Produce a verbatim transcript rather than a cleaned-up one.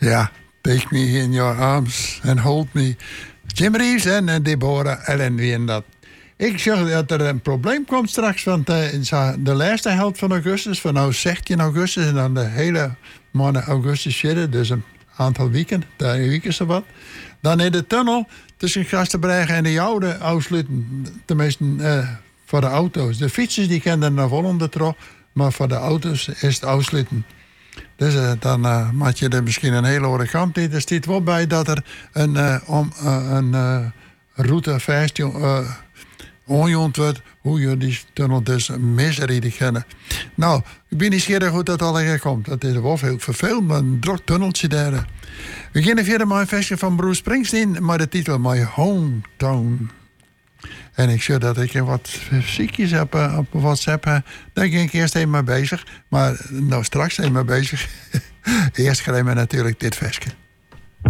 Ja, take me in your arms and hold me. Jim Reeves en uh, Deborah Allen weer dat. Ik zeg dat er een probleem komt straks, want uh, de laatste helft van augustus, van nou zestien augustus en dan de hele maand augustus zitten, dus een aantal weken, drie weken zo wat. Dan in de tunnel tussen Gastenbregen en de Joude afsluiten, tenminste uh, voor de auto's. De fietsers die kennen er nog wel onder terug, maar voor de auto's is het afsluiten. Dus uh, dan uh, maak je er misschien een hele hoge kant niet. Er staat wel bij dat er een, uh, om, uh, een uh, route vijftien uh, onjoend wordt hoe je die tunnel dus misrijden kunnen. Nou, ik ben niet zeker hoe dat allemaal komt. Dat is wel veel vervelend, maar een druk tunneltje daar. We beginnen verder met een versje van Bruce Springsteen, maar de titel My Hometown. En ik zie dat ik wat ziekjes heb uh, op WhatsApp. Uh, daar ging ik eerst even mee bezig. Maar nou straks even mee bezig. Eerst krijgen we natuurlijk dit versje.